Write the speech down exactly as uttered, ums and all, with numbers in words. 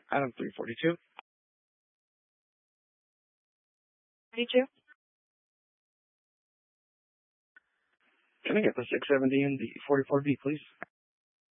Item three forty-two. Forty-two. Can I get the six seventy and the forty-four B, please?